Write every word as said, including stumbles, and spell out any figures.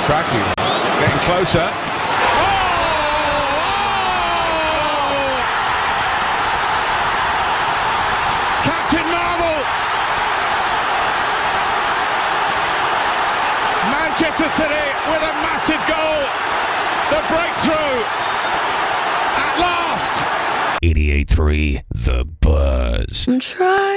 Cracking. Getting closer. Oh! Captain Marvel! Manchester City with a massive goal. The breakthrough. At last. eighty-eight point three The Buzz. I'm trying.